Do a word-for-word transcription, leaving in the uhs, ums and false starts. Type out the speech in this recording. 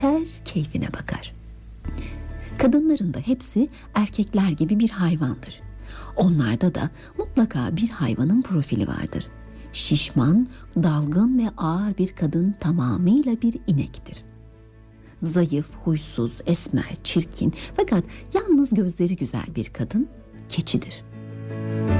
her keyfine bakar. Kadınların da hepsi erkekler gibi bir hayvandır. Onlarda da mutlaka bir hayvanın profili vardır. Şişman, dalgın ve ağır bir kadın tamamıyla bir inektir. Zayıf, huysuz, esmer, çirkin fakat yalnız gözleri güzel bir kadın keçidir.